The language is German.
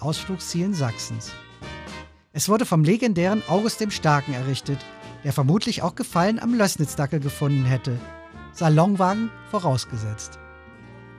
Ausflugszielen Sachsens. Es wurde vom legendären August dem Starken errichtet, der vermutlich auch Gefallen am Lößnitzdackel gefunden hätte. Salonwagen vorausgesetzt.